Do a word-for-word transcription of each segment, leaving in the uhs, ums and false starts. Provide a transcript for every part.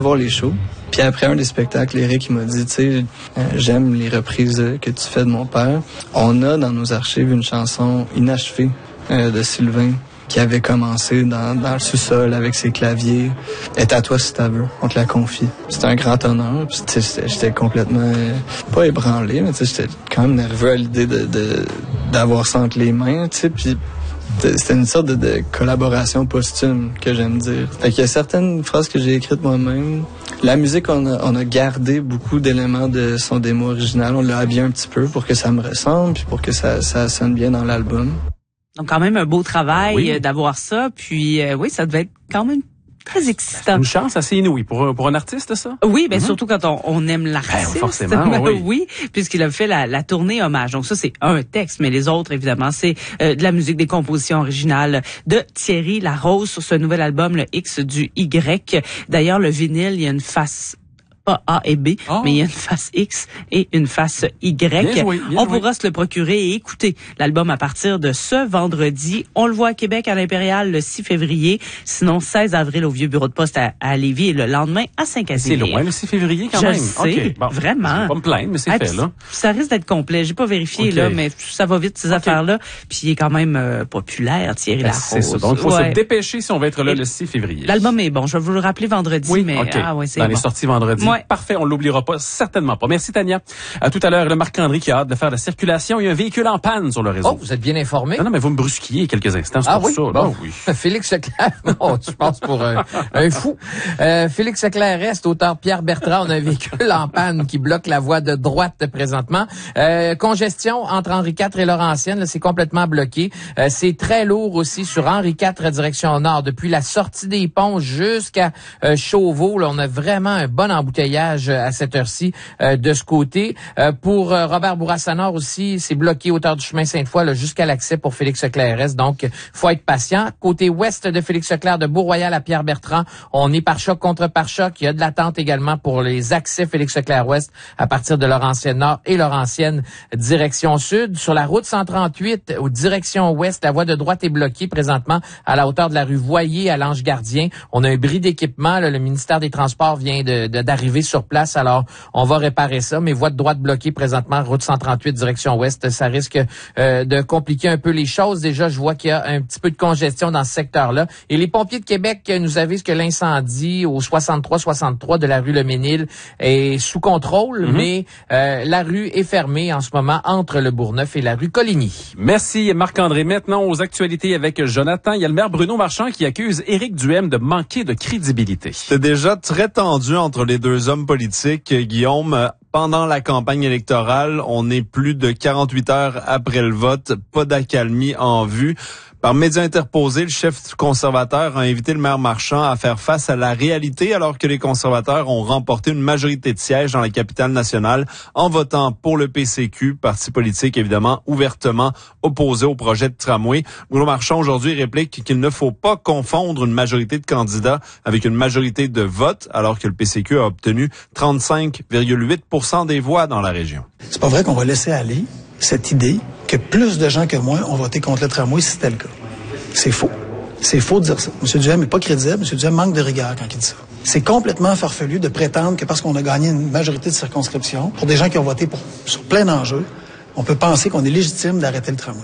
voir les shows. Puis après un des spectacles, Éric il m'a dit, tu sais, euh, j'aime les reprises que tu fais de mon père. On a dans nos archives une chanson inachevée euh, de Sylvain qui avait commencé dans, dans le sous-sol avec ses claviers. Elle est à toi si t'as veux, on te la confie. C'était un grand honneur. Puis j'étais, j'étais complètement, euh, pas ébranlé, mais j'étais quand même nerveux à l'idée de, de d'avoir ça entre les mains, tu sais. Puis c'était une sorte de, de collaboration posthume que j'aime dire. Fait qu'il y a certaines phrases que j'ai écrites moi-même. La musique, on a, on a gardé beaucoup d'éléments de son démo original. On l'a habillé un petit peu pour que ça me ressemble, puis pour que ça, ça sonne bien dans l'album. Donc quand même un beau travail oui. euh, d'avoir ça. Puis euh, oui, ça devait être quand même très excitant. Une chance assez inouïe pour, pour un artiste, ça? Oui, ben mm-hmm. surtout quand on, on aime l'artiste. Ben, forcément, oui. oui, puisqu'il a fait la, la tournée hommage. Donc ça, c'est un texte, mais les autres, évidemment, c'est euh, de la musique, des compositions originales de Thierry Larose sur ce nouvel album, le X du Y. D'ailleurs, le vinyle, il y a une face... pas A et B, oh. mais il y a une face X et une face Y. Bien joué, bien On joué. pourra se le procurer et écouter l'album à partir de ce vendredi. On le voit à Québec à l'Impérial le six février, sinon seize avril au Vieux Bureau de Poste à, à Lévis et le lendemain à Saint-Casimir. C'est loin le six février quand Je même. sais, okay. bon, vraiment. Je vais pas me plaindre, mais c'est ah, fait là. Ça risque d'être complet. J'ai pas vérifié okay. là, mais ça va vite ces okay. affaires-là. Puis il est quand même euh, populaire, Thierry Larose. C'est ça. Donc il faut ouais. se dépêcher si on va être là et le six février. L'album est bon. Je vais vous le rappeler vendredi, oui, mais okay. ah ouais, c'est dans bon. les sorties vendredi. Ouais. Parfait, on l'oublie pas, certainement pas. Merci Tania. À tout à l'heure, le Marc-André qui a hâte de faire de la circulation. Il y a un véhicule en panne sur le réseau. Oh, vous êtes bien informé? Non, non, mais vous me brusquiez quelques instants, c'est ah, pour oui? ça. Bon. Là, oui. Félix Leclerc, non, tu penses pour un, un fou. Euh, Félix Leclerc reste, auteur Pierre Bertrand. On a un véhicule en panne qui bloque la voie de droite présentement. Euh, congestion entre Henri quatre et Laurentienne, là, c'est complètement bloqué. Euh, c'est très lourd aussi sur Henri quatre direction nord. Depuis la sortie des ponts jusqu'à euh, Chauveau, là, on a vraiment un bon embouteillage à cette heure-ci euh, de ce côté. Euh, pour euh, Robert Bourassa-Nord aussi, c'est bloqué hauteur du chemin Sainte-Foy là, jusqu'à l'accès pour Félix Leclerc. Donc, faut être patient. Côté ouest de Félix Leclerc, de Beau-Royal à Pierre-Bertrand, on est pare-choc contre pare-choc. Il y a de l'attente également pour les accès Félix Leclerc-Ouest à partir de Laurentienne-Nord et Laurentienne direction sud. Sur la route cent trente-huit, aux direction ouest, la voie de droite est bloquée présentement à la hauteur de la rue Voyer à l'Ange-Gardien. On a un bris d'équipement. Là, le ministère des Transports vient de, de, d'arriver sur place. Alors, on va réparer ça. Mais voie de droite bloquée présentement, route cent trente-huit, direction ouest. Ça risque euh, de compliquer un peu les choses. Déjà, je vois qu'il y a un petit peu de congestion dans ce secteur-là. Et les pompiers de Québec nous avisent que l'incendie au soixante-trois soixante-trois de la rue Le Ménil est sous contrôle, mm-hmm. mais euh, la rue est fermée en ce moment entre le Bourgneuf et la rue Coligny. Merci Marc-André. Maintenant, aux actualités avec Jonathan. Il y a le maire Bruno Marchand qui accuse Éric Duhem de manquer de crédibilité. C'est déjà très tendu entre les deux hommes politiques, Guillaume. Pendant la campagne électorale, on est plus de quarante-huit heures après le vote, pas d'accalmie en vue. Par médias interposés, le chef conservateur a invité le maire Marchand à faire face à la réalité alors que les conservateurs ont remporté une majorité de sièges dans la capitale nationale en votant pour le P C Q, parti politique évidemment ouvertement opposé au projet de tramway. Bruno Marchand aujourd'hui réplique qu'il ne faut pas confondre une majorité de candidats avec une majorité de votes alors que le P C Q a obtenu trente-cinq virgule huit pour cent des voix dans la région. C'est pas vrai qu'on va laisser aller cette idée que plus de gens que moi ont voté contre le tramway si c'était le cas. C'est faux. C'est faux de dire ça. M. Duhem n'est pas crédible. M. Duhem manque de rigueur quand il dit ça. C'est complètement farfelu de prétendre que parce qu'on a gagné une majorité de circonscriptions, pour des gens qui ont voté pour, sur plein d'enjeux, on peut penser qu'on est légitime d'arrêter le tramway.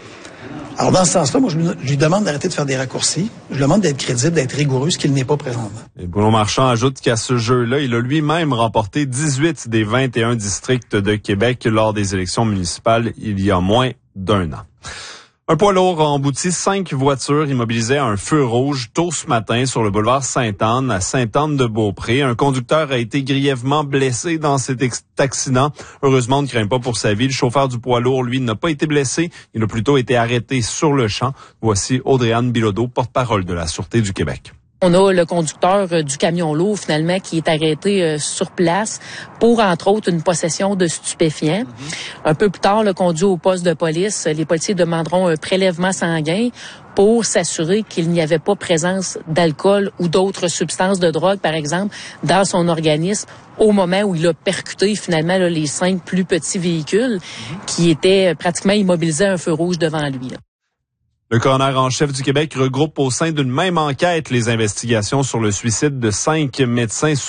Alors, dans ce sens-là, moi, je lui, je lui demande d'arrêter de faire des raccourcis. Je lui demande d'être crédible, d'être rigoureux, ce qu'il n'est pas présentement. Et Bruno Marchand ajoute qu'à ce jeu-là, il a lui-même remporté dix-huit des vingt et un districts de Québec lors des élections municipales il y a moins d'un an. Un poids lourd a embouti cinq voitures immobilisées à un feu rouge tôt ce matin sur le boulevard Sainte-Anne, à Sainte-Anne-de-Beaupré. Un conducteur a été grièvement blessé dans cet accident. Heureusement, on ne craint pas pour sa vie. Le chauffeur du poids lourd, lui, n'a pas été blessé. Il a plutôt été arrêté sur le champ. Voici Audrey-Anne Bilodeau, porte-parole de la Sûreté du Québec. On a le conducteur du camion lourd, finalement, qui est arrêté euh, sur place pour, entre autres, une possession de stupéfiants. Mm-hmm. Un peu plus tard, le conduit au poste de police. Les policiers demanderont un prélèvement sanguin pour s'assurer qu'il n'y avait pas présence d'alcool ou d'autres substances de drogue, par exemple, dans son organisme au moment où il a percuté, finalement, là, les cinq plus petits véhicules mm-hmm. qui étaient pratiquement immobilisés à un feu rouge devant lui. Là. Le coroner en chef du Québec regroupe au sein d'une même enquête les investigations sur le suicide de cinq médecins